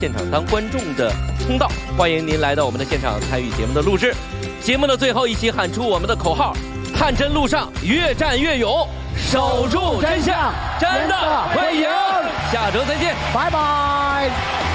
现场当观众的通道，欢迎您来到我们的现场参与节目的录制。节目的最后，一起喊出我们的口号：探真路上越战越勇，守住真相，真的会赢。下周再见， 拜拜。